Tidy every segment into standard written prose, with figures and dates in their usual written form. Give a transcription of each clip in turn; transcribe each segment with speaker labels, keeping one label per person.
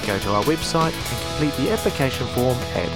Speaker 1: go to our website and complete the application form at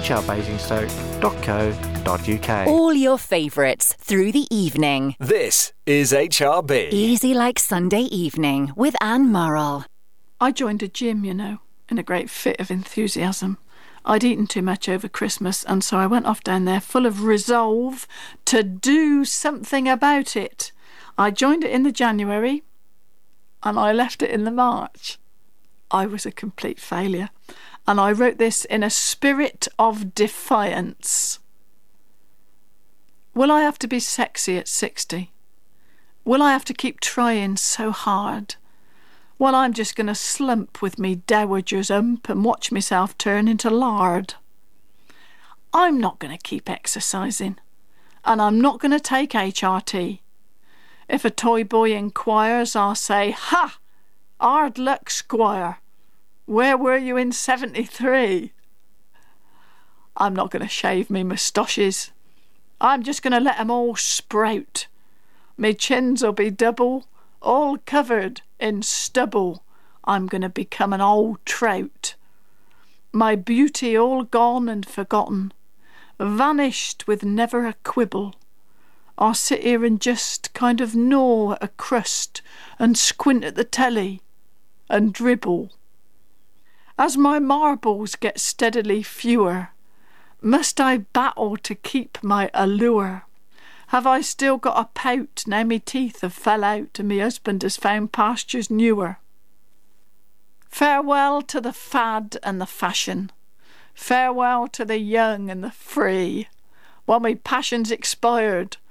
Speaker 1: hrbasingstoke.co.uk.
Speaker 2: All your favourites through the evening.
Speaker 3: This is HRB.
Speaker 2: Easy like Sunday evening with Anne Murrell.
Speaker 4: I joined a gym, in a great fit of enthusiasm. I'd eaten too much over Christmas, and so I went off down there full of resolve to do something about it. I joined it in the January, and I left it in the March. I was a complete failure, and I wrote this in a spirit of defiance. Will I have to be sexy at 60? Will I have to keep trying so hard? Well, I'm just going to slump with me dowager's ump and watch myself turn into lard. I'm not going to keep exercising, and I'm not going to take HRT. If a toy boy inquires, I'll say, "Ha! Hard luck, squire. Where were you in 73? I'm not going to shave me moustaches. I'm just going to let 'em all sprout. Me chins'll be double, all covered in stubble. I'm going to become an old trout. My beauty all gone and forgotten, vanished with never a quibble. I'll sit here and just kind of gnaw at a crust and squint at the telly and dribble. As my marbles get steadily fewer, must I battle to keep my allure? Have I still got a pout now me teeth have fell out and me husband has found pastures newer? Farewell to the fad and the fashion. Farewell to the young and the free. While me passion's expired,